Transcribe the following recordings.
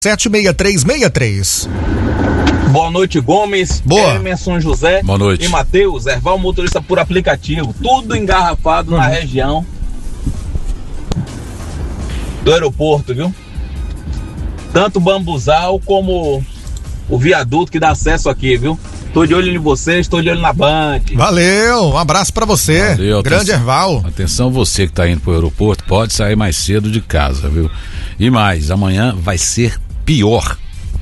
76363. Boa noite, Gomes. Boa. Emerson José. Boa noite. E Matheus, Erval motorista por aplicativo. Tudo engarrafado na região do aeroporto, viu? Tanto o Bambuzal como o viaduto que dá acesso aqui, viu? Tô de olho em vocês, tô de olho na Band. Valeu, um abraço pra você. Valeu, grande Erval. Atenção, você que tá indo pro aeroporto, pode sair mais cedo de casa, viu? E mais, amanhã vai ser pior.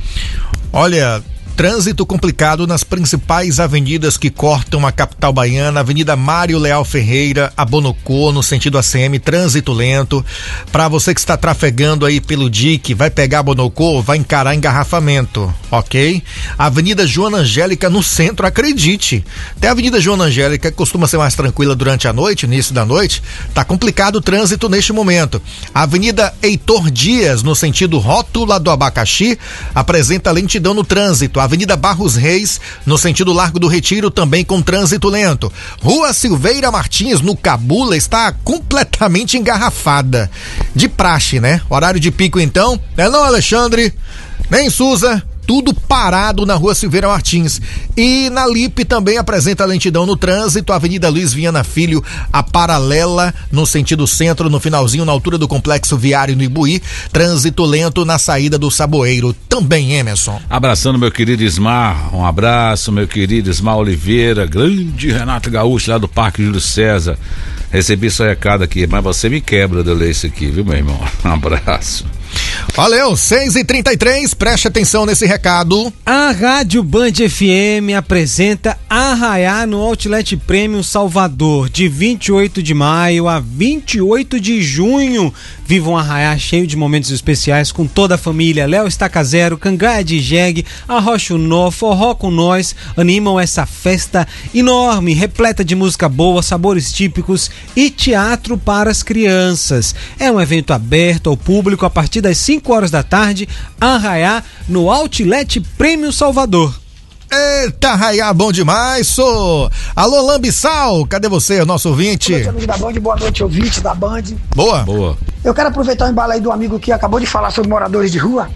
Olha, trânsito complicado nas principais avenidas que cortam a capital baiana, Avenida Mário Leal Ferreira, a Bonocô, no sentido ACM, trânsito lento. Para você que está trafegando aí pelo DIC, vai pegar a Bonocô, vai encarar engarrafamento, ok? Avenida Joana Angélica no centro, acredite. Até a Avenida Joana Angélica, que costuma ser mais tranquila durante a noite, início da noite, tá complicado o trânsito neste momento. A Avenida Heitor Dias, no sentido Rótula do Abacaxi, apresenta lentidão no trânsito. Avenida Barros Reis, no sentido Largo do Retiro, também com trânsito lento. Rua Silveira Martins, no Cabula, está completamente engarrafada. De praxe, né? Horário de pico, então. Não, Alexandre? Nem Suza? Tudo parado na Rua Silveira Martins. E na Lipe também apresenta lentidão no trânsito. Avenida Luiz Viana Filho, a paralela no sentido centro, no finalzinho, na altura do complexo viário no Ibuí. Trânsito lento na saída do Saboeiro. Também, Emerson. Abraçando meu querido Ismar, um abraço, meu querido Ismar Oliveira, grande Renato Gaúcho lá do Parque Júlio César. Recebi seu recado aqui, mas você me quebra de eu ler isso aqui, viu, meu irmão? Um abraço. Valeu, 6h33, preste atenção nesse recado. A Rádio Band FM apresenta Arraiá no Outlet Premium Salvador, de 28 de maio a 28 de junho. Viva um Arraiá cheio de momentos especiais com toda a família. Léo Estaca Zero, Cangaia de Jegue, Arrocha Nó, Forró com Nós animam essa festa enorme, repleta de música boa, sabores típicos e teatro para as crianças. É um evento aberto ao público a partir das 5 horas da tarde, Arraiá no Outlet Premium Salvador. Eita, Arraiá, bom demais, sou. Alô, Lambiçal, cadê você, nosso ouvinte? Boa noite, amigo da Band, boa noite, ouvinte da Band. Boa. Boa. Eu quero aproveitar o embalo aí do amigo que acabou de falar sobre moradores de rua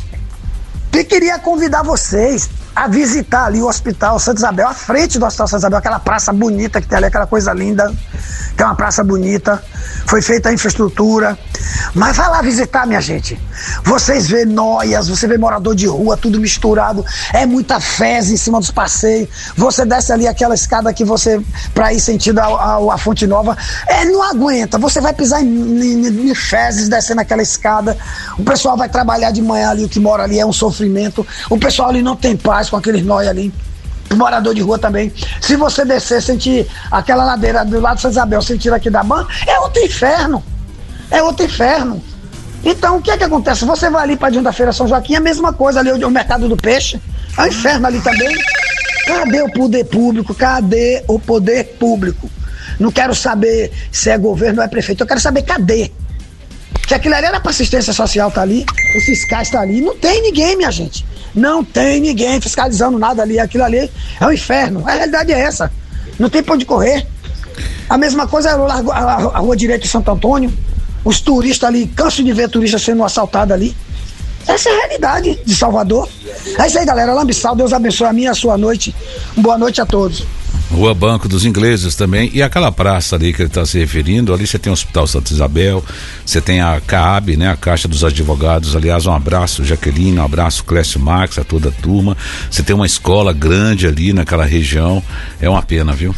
e queria convidar vocês a visitar ali o Hospital Santa Isabel, à frente do Hospital Santa Isabel, aquela praça bonita que tem ali, aquela coisa linda, que é uma praça bonita, foi feita a infraestrutura, mas vai lá visitar, minha gente. Vocês vê noias, você vê morador de rua, tudo misturado, é muita fezes em cima dos passeios, você desce ali aquela escada que você, pra ir sentido a Fonte Nova, não aguenta, você vai pisar em fezes descendo aquela escada, o pessoal vai trabalhar de manhã ali, o que mora ali é um sofrimento, o pessoal ali não tem paz com aqueles nóia ali, morador de rua também. Se você descer, sentir aquela ladeira do lado de Santa Isabel, sentir aqui da Ban, é outro inferno. É outro inferno. Então, o que é que acontece? Você vai ali para diante da Feira São Joaquim, é a mesma coisa ali, o Mercado do Peixe, é um inferno ali também. Cadê o poder público? Cadê o poder público? Não quero saber se é governo ou é prefeito, eu quero saber cadê. Que aquilo ali era para assistência social, tá ali, os fiscais tá ali, não tem ninguém, minha gente. Não tem ninguém fiscalizando nada ali, aquilo ali é um inferno, a realidade é essa, não tem pra onde correr. A mesma coisa é a Rua Direita de Santo Antônio, os turistas ali, canso de ver turistas sendo assaltados ali. Essa é a realidade de Salvador. É isso aí, galera, Lambiçal, Deus abençoe a minha e a sua noite, boa noite a todos. Rua Banco dos Ingleses também, e aquela praça ali que ele está se referindo, ali você tem o Hospital Santa Isabel, você tem a CAAB, né, a Caixa dos Advogados, aliás, um abraço Jaqueline, um abraço Clécio Marques, a toda a turma, você tem uma escola grande ali naquela região, é uma pena, viu?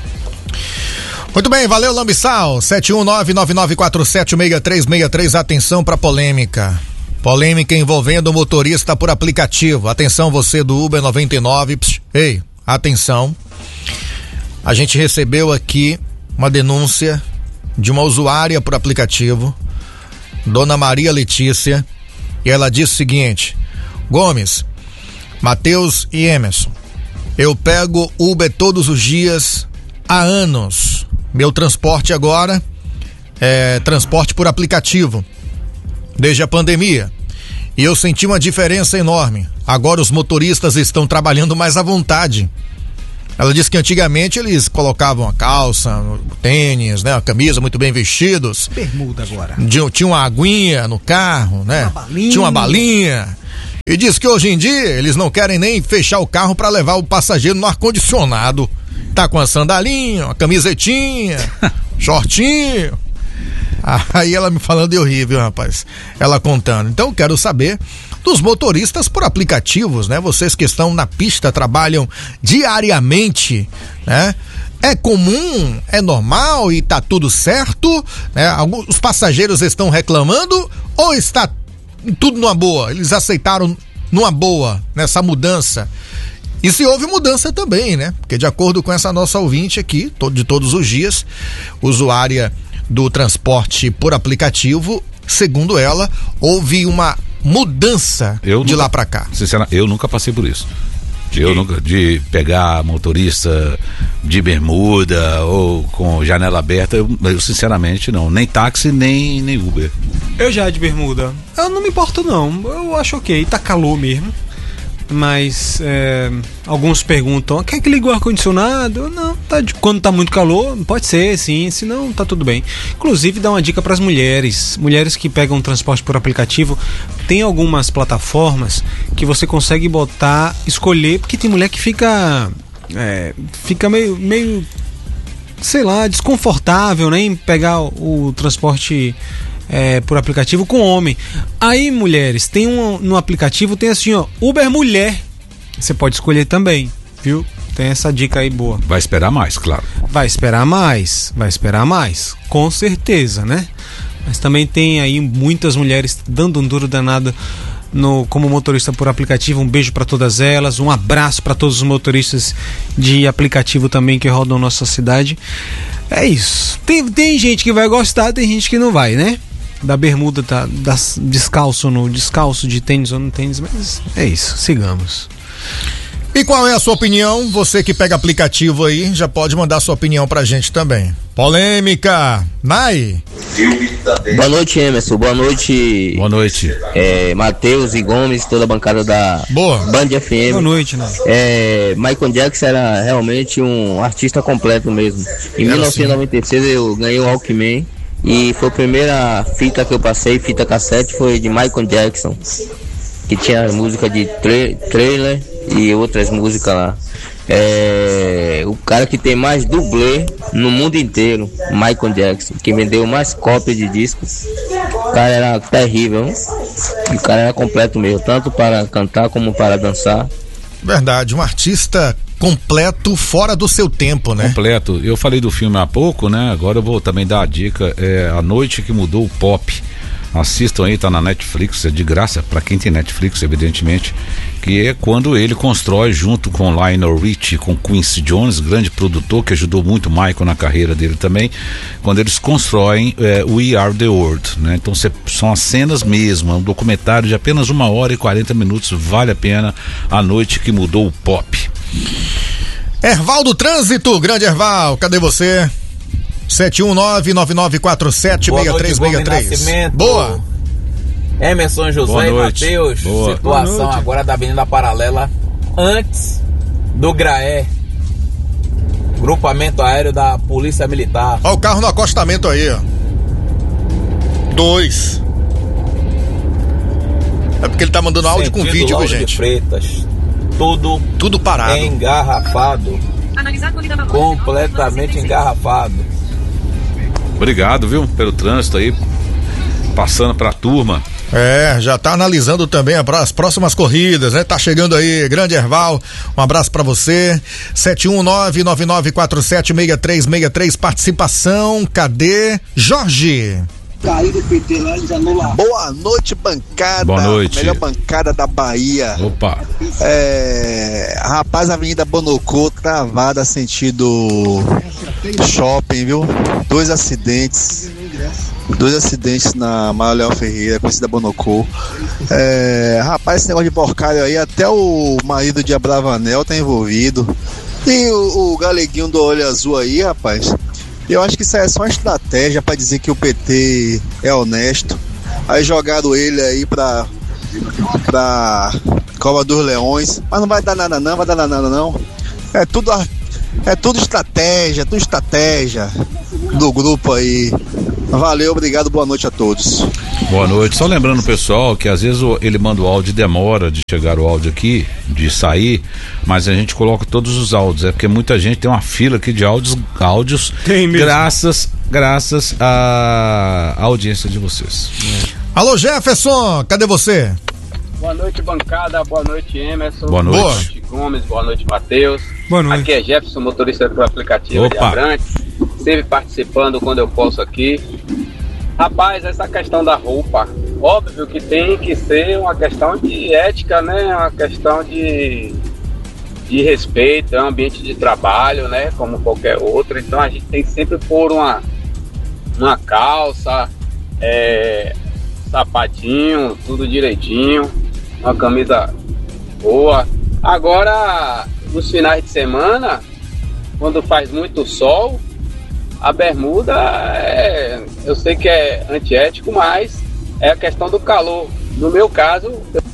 Muito bem, valeu, Lambiçal, 71999476363, atenção pra polêmica. Polêmica envolvendo o motorista por aplicativo, atenção você do Uber 99, ei, atenção. A gente recebeu aqui uma denúncia de uma usuária por aplicativo, Dona Maria Letícia, e ela disse o seguinte: Gomes, Matheus e Emerson, eu pego Uber todos os dias há anos. Meu transporte agora é transporte por aplicativo, desde a pandemia. E eu senti uma diferença enorme. Agora os motoristas estão trabalhando mais à vontade. Ela disse que antigamente eles colocavam a calça, o tênis, né, a camisa muito bem vestidos. Bermuda agora. Tinha uma aguinha no carro, né? Tinha uma balinha. E diz que hoje em dia eles não querem nem fechar o carro para levar o passageiro no ar-condicionado. Tá com a sandalinha, uma camisetinha, shortinho. Aí ela me falando de horrível, rapaz. Ela contando. Então quero saber dos motoristas por aplicativos, né? Vocês que estão na pista, trabalham diariamente, né? É comum, é normal e tá tudo certo, né? Os passageiros estão reclamando ou está tudo numa boa? Eles aceitaram numa boa nessa mudança? E se houve mudança também, né? Porque de acordo com essa nossa ouvinte aqui, de todos os dias, usuária do transporte por aplicativo, segundo ela, houve uma mudança lá pra cá. Sinceramente, eu nunca passei por isso. De pegar motorista de bermuda ou com janela aberta, eu sinceramente não. Nem táxi, nem Uber. Eu já de bermuda. Eu não me importo não. Eu acho ok, tá calor mesmo. Mas alguns perguntam, quer que ligue o ar-condicionado? Não, quando tá muito calor, pode ser, sim, senão tá tudo bem. Inclusive dá uma dica para as mulheres que pegam transporte por aplicativo. Tem algumas plataformas que você consegue escolher, porque tem mulher que fica meio sei lá, desconfortável, né, em pegar o transporte por aplicativo com homem. Aí, mulheres, no aplicativo tem assim, ó, Uber Mulher. Você pode escolher também, viu? Tem essa dica aí boa. Vai esperar mais, claro. Vai esperar mais, com certeza, né? Mas também tem aí muitas mulheres dando um duro danado como motorista por aplicativo. Um beijo para todas elas, um abraço para todos os motoristas de aplicativo também que rodam nossa cidade. É isso. Tem gente que vai gostar, tem gente que não vai, né? Da bermuda, descalço de tênis ou no tênis, mas é isso, sigamos. E qual é a sua opinião? Você que pega aplicativo aí, já pode mandar sua opinião pra gente também. Polêmica, Nai. Boa noite, Emerson, boa noite. Boa noite. Matheus e Gomes, toda a bancada da Band FM. Boa noite, né? Michael Jackson era realmente um artista completo mesmo. Em 1996 eu ganhei o Walkman. E foi a primeira fita que eu passei, fita cassete, foi de Michael Jackson, que tinha música de Trailer e outras músicas lá. O cara que tem mais dublê no mundo inteiro, Michael Jackson, que vendeu mais cópias de discos. O cara era terrível, e o cara era completo mesmo, tanto para cantar como para dançar. Verdade, um artista completo, fora do seu tempo, né? Completo. Eu falei do filme há pouco, né? Agora eu vou também dar a dica, A Noite que Mudou o Pop. Assistam aí, tá na Netflix, é de graça para quem tem Netflix, evidentemente, que é quando ele constrói junto com Lionel Richie, com Quincy Jones, grande produtor que ajudou muito o Michael na carreira dele também, quando eles constroem We Are The World, né? Então são as cenas mesmo, é um documentário de apenas 1h40, vale a pena. A Noite que Mudou o Pop. Erval do Trânsito, grande Erval, cadê você? 719-9947-6363. Boa. Emerson, José e Matheus. Situação agora da Avenida Paralela, antes do Graé. Grupamento aéreo da Polícia Militar. Olha o carro no acostamento aí, ó. 2. É porque ele tá mandando áudio com vídeo, viu, gente? De Freitas. Tudo parado. Engarrafado. Completamente engarrafado. Obrigado, viu, pelo trânsito aí, passando pra turma. Já tá analisando também as próximas corridas, né? Tá chegando aí, grande Erval, um abraço pra você. 719-9947-6363, participação, cadê? Jorge. Boa noite, bancada. Boa noite. Melhor bancada da Bahia. Opa. Rapaz, a Avenida Bonocô travada sentido shopping, viu? Dois acidentes na Mário Leal Ferreira, conhecida Bonocô. Rapaz, esse negócio de porcalho aí, até o marido de Abravanel tá envolvido. E o galeguinho do olho azul aí, rapaz, eu acho que isso aí é só uma estratégia pra dizer que o PT é honesto. Aí jogaram ele aí pra Cova dos Leões, mas não vai dar nada não. É tudo estratégia do grupo aí. Valeu, obrigado, boa noite a todos. Boa noite. Só lembrando o pessoal que às vezes ele manda o áudio e demora de chegar o áudio aqui, de sair, mas a gente coloca todos os áudios. É porque muita gente tem uma fila aqui de áudios Tem mesmo. graças à audiência de vocês. Alô, Jefferson, cadê você? Boa noite, bancada. Boa noite, Emerson. Boa noite. Boa noite, Gomes. Boa noite, Matheus. Boa noite. Aqui é Jefferson, motorista do aplicativo de Opa. Abrantes. Sempre participando quando eu posso aqui. Rapaz, essa questão da roupa, óbvio que tem que ser uma questão de ética, né? Uma questão de respeito, é um ambiente de trabalho, né? Como qualquer outro. Então a gente tem que sempre pôr uma calça, sapatinho, tudo direitinho, uma camisa boa. Agora, nos finais de semana, quando faz muito sol, a bermuda eu sei que é antiético, mas é a questão do calor. No meu caso...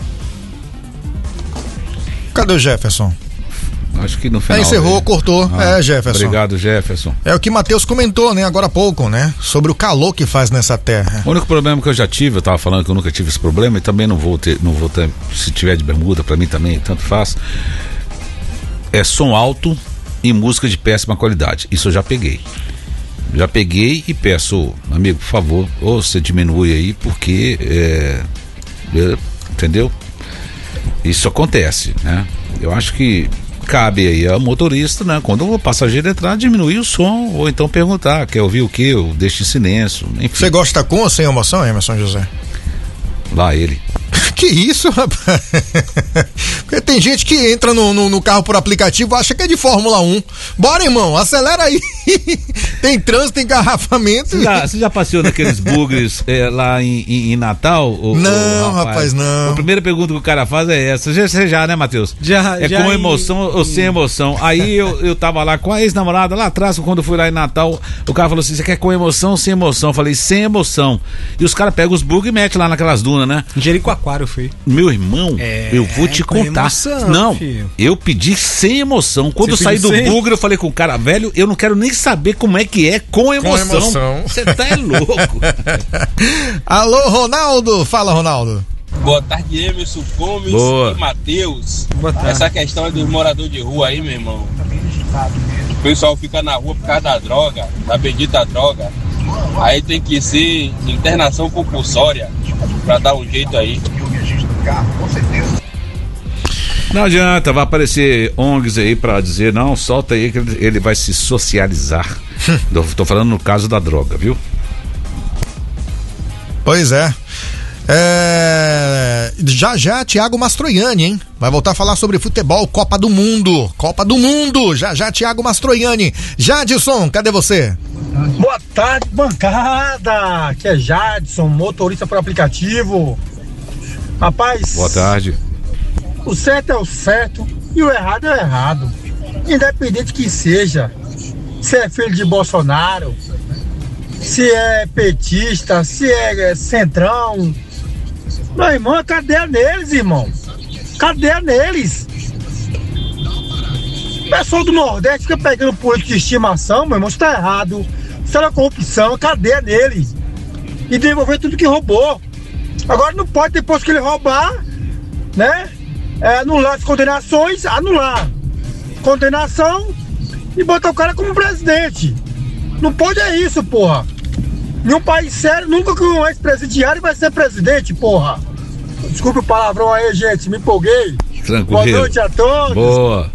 Cadê o Jefferson? Acho que no final. Encerrou, cortou. Jefferson. Obrigado, Jefferson. É o que Matheus comentou, né, agora há pouco, né? Sobre o calor que faz nessa terra. O único problema que eu já tive, eu tava falando que eu nunca tive esse problema e também não vou ter, se tiver de bermuda, pra mim também, tanto faz. É som alto e música de péssima qualidade. Isso eu já peguei. Já peguei e peço, amigo, por favor, ou você diminui aí, porque entendeu? Isso acontece, né? Eu acho que cabe aí ao motorista, né? Quando o passageiro entrar, diminuir o som, ou então perguntar, quer ouvir o quê? Eu deixo em silêncio, enfim. Você gosta com ou sem emoção, Emerson José? Lá ele. Que isso, rapaz? Porque tem gente que entra no carro por aplicativo, acha que é de Fórmula 1. Bora, irmão, acelera aí. Tem trânsito, tem engarrafamento. Você já passeou naqueles bugres lá em Natal? Não, rapaz, não. A primeira pergunta que o cara faz é essa. Você já, né, Matheus? Já com emoção ou sem emoção? Aí eu tava lá com a ex-namorada lá atrás, quando eu fui lá em Natal, o cara falou assim: você quer com emoção ou sem emoção? Eu falei, sem emoção. E os caras pegam os bugs e metem lá naquelas dunas, né? Jericoacoara, filho. Meu irmão, eu vou te com contar. Emoção, não, filho. eu pedi sem emoção. Quando Você eu saí do pediu sem? bugre, eu falei com o cara, velho, eu não quero nem saber como é que é com emoção. Você tá louco. Alô, Ronaldo. Fala, Ronaldo. Boa tarde, Emerson, Gomes Boa. e Matheus. Boa tarde. Essa questão é dos moradores de rua aí, meu irmão. O pessoal fica na rua por causa da droga, da bendita droga. Aí tem que ser internação compulsória pra dar um jeito aí. Não adianta, vai aparecer ONGs aí pra dizer, não, solta aí que ele vai se socializar. Tô falando no caso da droga, viu? Pois é. Já, Thiago Mastroianni, hein? Vai voltar a falar sobre futebol, Copa do Mundo. Já, Thiago Mastroianni. Jadson, cadê você? Boa tarde, bancada. Aqui é Jadson, motorista por aplicativo. Rapaz, Boa tarde. o certo é o certo e o errado é o errado. Independente que seja, se é filho de Bolsonaro, se é petista, se é centrão. Meu irmão, a cadeia neles, irmão. Cadeia neles. O pessoal do Nordeste fica pegando político de estimação, meu irmão, isso tá errado. Isso é corrupção, cadeia neles. E devolver tudo que roubou. Agora não pode, depois que ele roubar, né? Anular as condenações, anular condenação e botar o cara como presidente. Não pode isso, porra. Nenhum país sério, nunca que um ex-presidiário vai ser presidente, porra. Desculpe o palavrão aí, gente, me empolguei. Tranquilo. Boa noite a todos. Boa.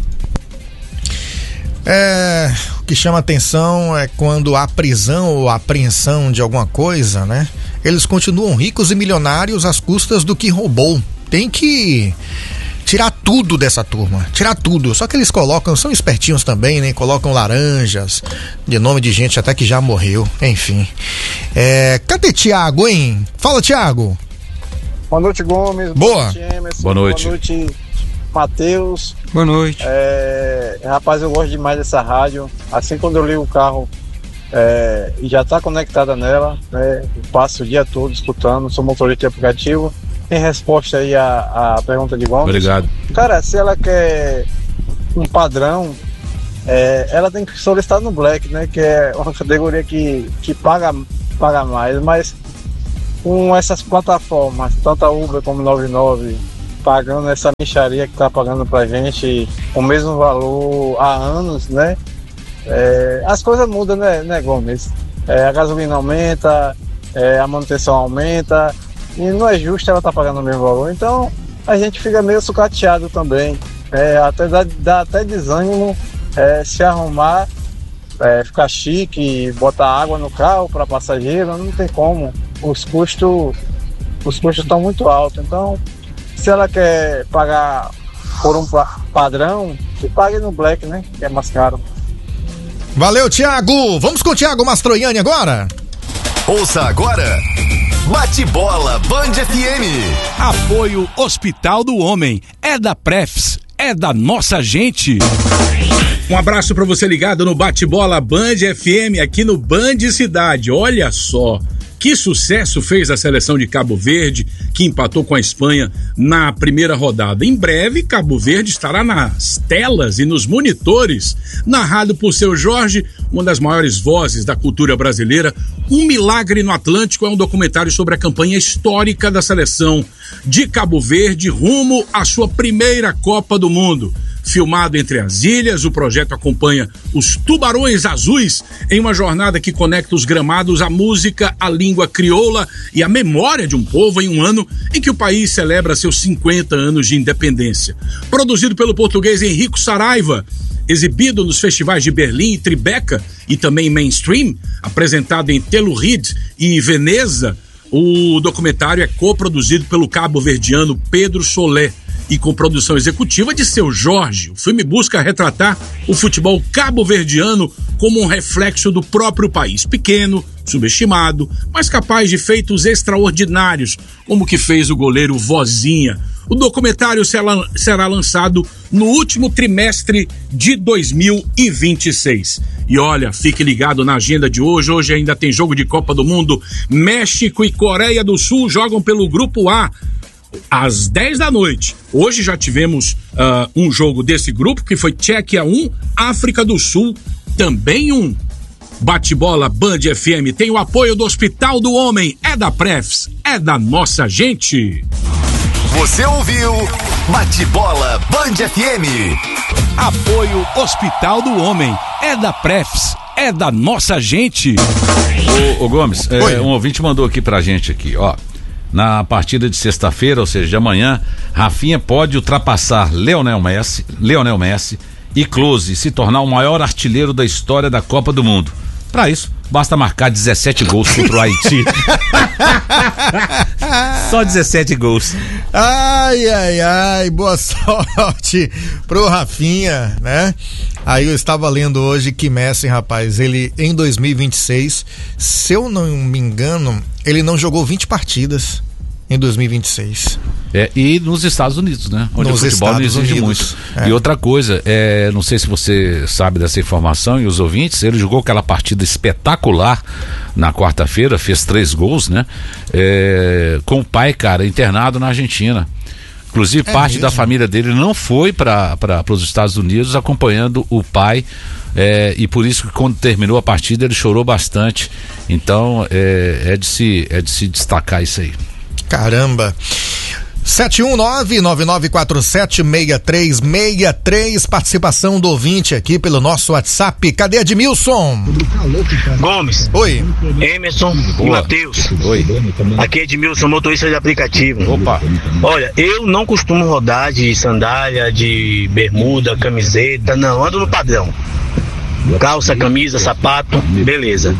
O que chama atenção é quando há prisão ou apreensão de alguma coisa, né? Eles continuam ricos e milionários às custas do que roubou. Tem que tirar tudo dessa turma, tirar tudo. Só que eles colocam, são espertinhos também, né? Colocam laranjas, de nome de gente até que já morreu, enfim. Cadê Thiago, hein? Fala, Thiago. Boa noite, Gomes. Boa. Noite, Emerson. Boa noite. Boa noite, Matheus. Boa noite. Rapaz, eu gosto demais dessa rádio. Assim, quando eu ligo o carro e já está conectada nela, né? Eu passo o dia todo escutando, sou motorista de aplicativo. Em resposta aí à pergunta de Gomes. Obrigado. Cara, se ela quer um padrão, ela tem que solicitar no Black, né? Que é uma categoria que paga pagar mais, mas com essas plataformas, tanto a Uber como 99, pagando essa mixaria que tá pagando pra gente o mesmo valor há anos, né? As coisas mudam, né, Gomes? A gasolina aumenta, a manutenção aumenta, e não é justo ela tá pagando o mesmo valor, então a gente fica meio sucateado também. Até dá até desânimo se arrumar, ficar chique, botar água no carro para passageiro, não tem como. Os custos estão muito altos. Então, se ela quer pagar por um padrão, que pague no Black, né? Que é mais caro. Valeu, Thiago! Vamos com o Thiago Mastroianni agora? Ouça agora Bate-Bola Band FM. Apoio Hospital do Homem. É da Prefs. É da nossa gente. Um abraço para você ligado no Bate-Bola Band FM aqui no Band Cidade. Olha só, que sucesso fez a seleção de Cabo Verde, que empatou com a Espanha na primeira rodada. Em breve, Cabo Verde estará nas telas e nos monitores, narrado por Seu Jorge, uma das maiores vozes da cultura brasileira. Um Milagre no Atlântico é um documentário sobre a campanha histórica da seleção de Cabo Verde rumo à sua primeira Copa do Mundo. Filmado entre as ilhas, o projeto acompanha os Tubarões Azuis em uma jornada que conecta os gramados à música, à língua crioula e à memória de um povo em um ano em que o país celebra seus 50 anos de independência. Produzido pelo português Henrico Saraiva, exibido nos festivais de Berlim e Tribeca e também Mainstream, apresentado em Telluride e Veneza, o documentário é coproduzido pelo cabo-verdiano Pedro Solé e com produção executiva de Seu Jorge. O filme busca retratar o futebol cabo-verdiano como um reflexo do próprio país, pequeno, subestimado, mas capaz de feitos extraordinários, como o que fez o goleiro Vozinha. O documentário será lançado no último trimestre de 2026. E olha, fique ligado na agenda de hoje. Hoje ainda tem jogo de Copa do Mundo. México e Coreia do Sul jogam pelo Grupo A às 10 da noite. Hoje já tivemos um jogo desse grupo, que foi Tchequia 1, África do Sul também 1. Bate-Bola Band FM tem o apoio do Hospital do Homem, é da Prefs, é da nossa gente. Você ouviu Bate-Bola Band FM. Apoio Hospital do Homem, é da Prefs, é da nossa gente. Ô Gomes, um ouvinte mandou aqui pra gente aqui, ó. Na partida de sexta-feira, ou seja, de amanhã, Rafinha pode ultrapassar Lionel Messi e Klose e se tornar o maior artilheiro da história da Copa do Mundo. Para isso, basta marcar 17 gols contra o Haiti. Só 17 gols. Ai, boa sorte pro Rafinha, né? Aí eu estava lendo hoje que Messi, rapaz, ele em 2026, se eu não me engano, ele não jogou 20 partidas em 2026. E nos Estados Unidos, né? Onde o futebol não exige muito. E outra coisa, não sei se você sabe dessa informação e os ouvintes, ele jogou aquela partida espetacular na quarta-feira, fez 3 gols, né? Com o pai, cara, internado na Argentina. Inclusive, parte da família dele não foi para os Estados Unidos acompanhando o pai, e por isso que quando terminou a partida ele chorou bastante. Então é de se destacar isso aí. Caramba. 71999476363, participação do ouvinte aqui pelo nosso WhatsApp. Cadê Edmilson? Gomes. Oi. Emerson e Matheus. Oi. Aqui é Edmilson, motorista de aplicativo. Opa. Olha, eu não costumo rodar de sandália, de bermuda, camiseta, não, ando no padrão. Calça, camisa, sapato, beleza.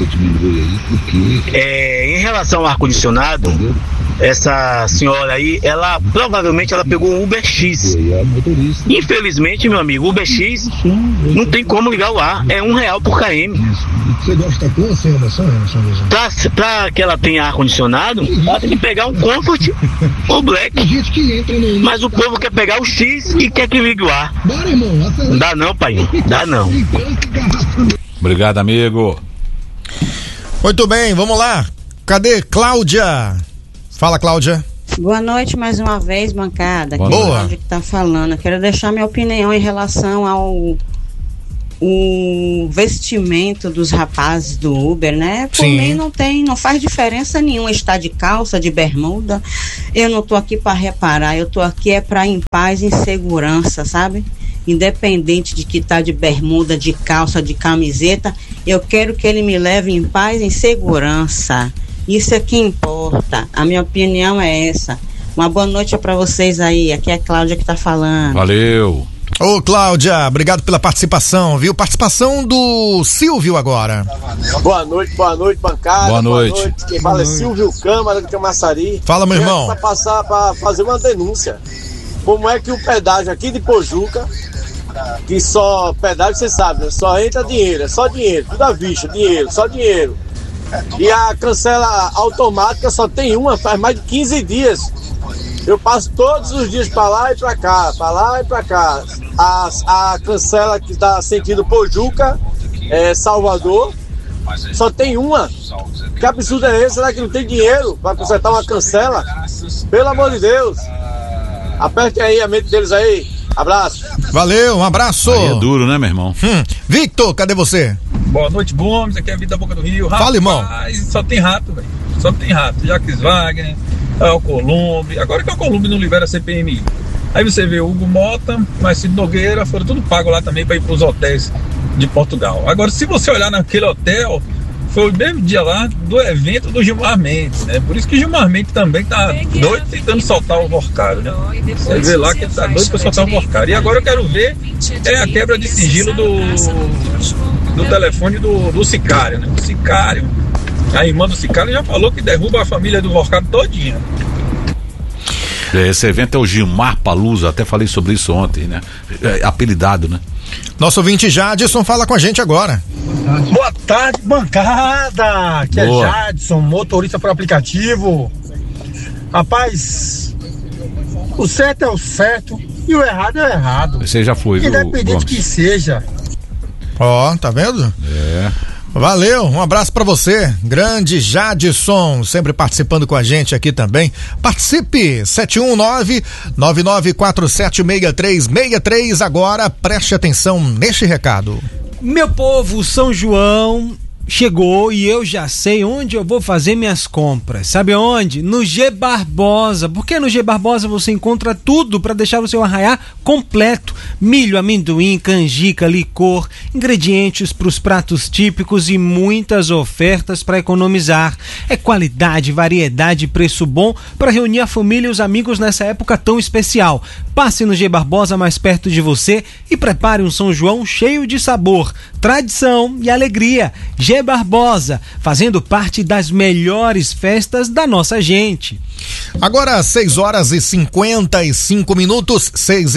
Em relação ao ar-condicionado, essa senhora aí, ela provavelmente pegou um Uber X. Infelizmente, meu amigo, Uber X não tem como ligar o ar, é R$1 por km. Você gosta com ou sem emoção, pra que ela tenha ar-condicionado, ela tem que pegar um Comfort ou Black. Mas o povo quer pegar o X e quer que ligue o ar. Não dá não, pai, dá não. Obrigado, amigo. Muito bem, vamos lá. Cadê Cláudia? Fala, Cláudia. Boa noite mais uma vez, bancada. Boa. Cláudia que tá falando. Eu quero deixar minha opinião em relação o vestimento dos rapazes do Uber, né? Por mim não faz diferença nenhuma estar de calça, de bermuda. Eu não tô aqui para reparar, eu tô aqui para em paz, em segurança, sabe? Independente de que tá de bermuda, de calça, de camiseta, eu quero que ele me leve em paz, em segurança. Isso é que importa. A minha opinião é essa. Uma boa noite para vocês aí. Aqui é a Cláudia que tá falando. Valeu. Ô, Cláudia, obrigado pela participação, viu? Participação do Silvio agora. Boa noite, bancada. Boa noite. Quem fala é Silvio Câmara, de Camaçari. Fala, meu irmão. Para passar para fazer uma denúncia. Como é que o pedágio aqui de Pojuca, que só pedágio, você sabe, né? Só entra dinheiro, é só dinheiro, tudo à vista, dinheiro, só dinheiro. E a cancela automática só tem uma, faz mais de 15 dias. Eu passo todos os dias para lá e para cá, para lá e para cá. A cancela que está sentido Pojuca, Salvador, só tem uma. Que absurdo é esse? Será que não tem dinheiro para consertar uma cancela? Pelo amor de Deus. Aperte aí a mente deles aí. Abraço. Valeu, um abraço. Aí é duro, né, meu irmão? Victor, cadê você? Boa noite, Gomes. Aqui é a Vida da Boca do Rio. Fala, irmão. Só tem rato, velho. Só tem rato. Jacques Wagner, Alcolumbre. Agora que o Alcolumbre não libera CPMI. Aí você vê o Hugo Mota, Marcelo Nogueira, foram tudo pago lá também para ir para os hotéis de Portugal. Agora, se você olhar naquele hotel, foi o mesmo dia lá do evento do Gilmar Mendes, né? Por isso que o Gilmar Mendes também tá doido tentando soltar o Vorcário, né? Você vê lá que ele tá doido para soltar o Vorcário. E agora eu quero ver a quebra de sigilo do telefone do Sicário, né? O Sicário, a irmã do Sicário já falou que derruba a família do Vorcário todinha. Esse evento é o Gilmar Palusa, até falei sobre isso ontem, né? Apelidado, né? Nosso ouvinte Jadson fala com a gente agora. Boa tarde, bancada. Aqui é Jadson, motorista por aplicativo. Rapaz, o certo é o certo e o errado é o errado. Você já foi, viu, independente que seja. Ó, tá vendo? É. Valeu, um abraço pra você, grande Jadson, sempre participando com a gente aqui também. Participe, 719-9947-6363. Agora preste atenção neste recado. Meu povo, São João chegou e eu já sei onde eu vou fazer minhas compras. Sabe onde? No G Barbosa. Porque no G Barbosa você encontra tudo para deixar o seu arraiá completo. Milho, amendoim, canjica, licor, ingredientes para os pratos típicos e muitas ofertas para economizar. É qualidade, variedade e preço bom para reunir a família e os amigos nessa época tão especial. Passe no G Barbosa mais perto de você e prepare um São João cheio de sabor, tradição e alegria. G Barbosa, fazendo parte das melhores festas da nossa gente. Agora 6h55,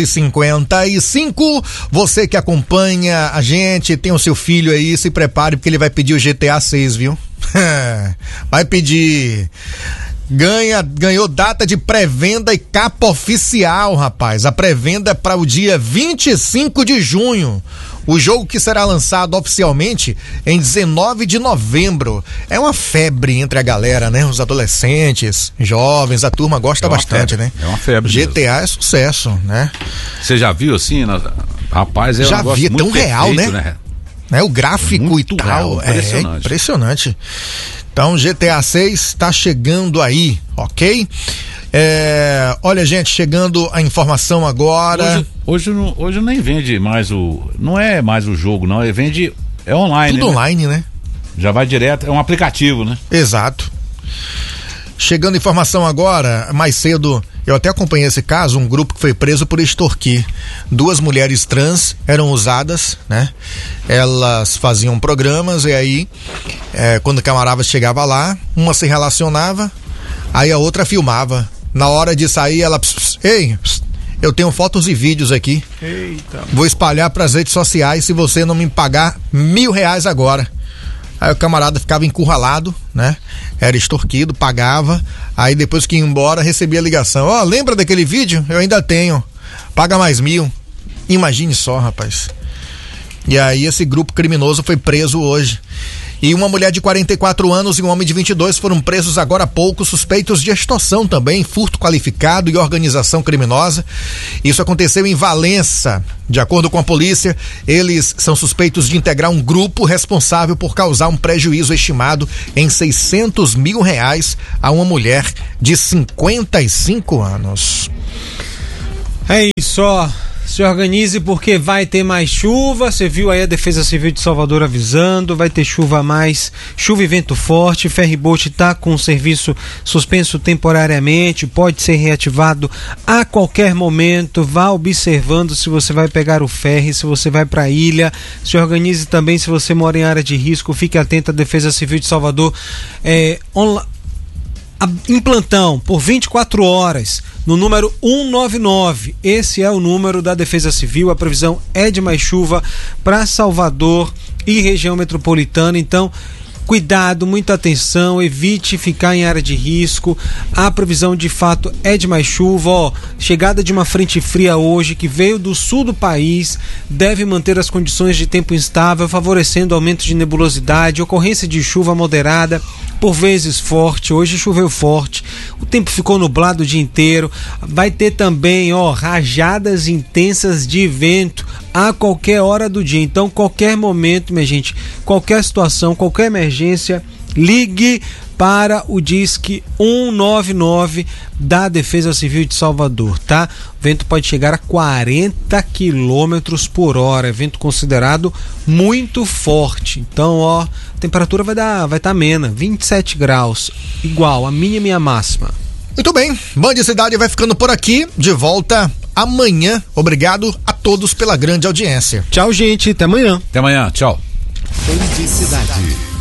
6h55. Você que acompanha a gente, tem o seu filho aí, se prepare porque ele vai pedir o GTA 6, viu? Vai pedir. Ganhou data de pré-venda e capa oficial, rapaz. A pré-venda é para o dia 25 de junho. O jogo que será lançado oficialmente em 19 de novembro. É uma febre entre a galera, né? Os adolescentes, jovens, a turma gosta bastante, febre, né? É uma febre. GTA mesmo. É sucesso, né? Você já viu assim? Rapaz, é um já vi, é tão real, perfeito, né? O gráfico e tal. Real, impressionante. É impressionante. Então, GTA 6 está chegando aí, ok? Olha, gente, chegando a informação agora. Hoje nem vende mais não é mais o jogo, não. Ele vende, é online. Tudo online, né? Já vai direto, é um aplicativo, né? Exato. Chegando informação agora, mais cedo, eu até acompanhei esse caso, um grupo que foi preso por extorquir. 2 mulheres trans eram usadas, né? Elas faziam programas e aí, quando o camarada chegava lá, uma se relacionava, aí a outra filmava. Na hora de sair, ela... Ei, eu tenho fotos e vídeos aqui. Eita. Vou espalhar pras redes sociais se você não me pagar R$1.000 agora. Aí o camarada ficava encurralado, né? Era extorquido, pagava. Aí depois que ia embora, recebia a ligação. Ó, lembra daquele vídeo? Eu ainda tenho. Paga mais 1.000. Imagine só, rapaz. E aí esse grupo criminoso foi preso hoje. E uma mulher de 44 anos e um homem de 22 foram presos agora há pouco, suspeitos de extorsão também, furto qualificado e organização criminosa. Isso aconteceu em Valença. De acordo com a polícia, eles são suspeitos de integrar um grupo responsável por causar um prejuízo estimado em R$600 mil a uma mulher de 55 anos. É isso, ó. Se organize porque vai ter mais chuva. Você viu aí a Defesa Civil de Salvador avisando, vai ter chuva a mais, chuva e vento forte. Ferryboat está com o serviço suspenso temporariamente, pode ser reativado a qualquer momento. Vá observando se você vai pegar o ferry, se você vai para a ilha. Se organize também se você mora em área de risco, fique atento à Defesa Civil de Salvador em plantão por 24 horas no número 199. Esse é o número da Defesa Civil. A previsão é de mais chuva para Salvador e região metropolitana, então cuidado, muita atenção, evite ficar em área de risco. A previsão de fato é de mais chuva, ó. Chegada de uma frente fria hoje que veio do sul do país, deve manter as condições de tempo instável, favorecendo aumento de nebulosidade, ocorrência de chuva moderada, por vezes forte. Hoje choveu forte, o tempo ficou nublado o dia inteiro. Vai ter também, ó, rajadas intensas de vento a qualquer hora do dia. Então, qualquer momento, minha gente, qualquer situação, qualquer emergência, ligue para o Disque 199 da Defesa Civil de Salvador, tá? O vento pode chegar a 40 km por hora, é vento considerado muito forte. Então, ó, a temperatura vai estar amena, 27 graus, igual a mínima e a máxima. Muito bem, Band Cidade vai ficando por aqui, de volta amanhã. Obrigado a todos pela grande audiência. Tchau, gente, até amanhã. Até amanhã, tchau. Band Cidade.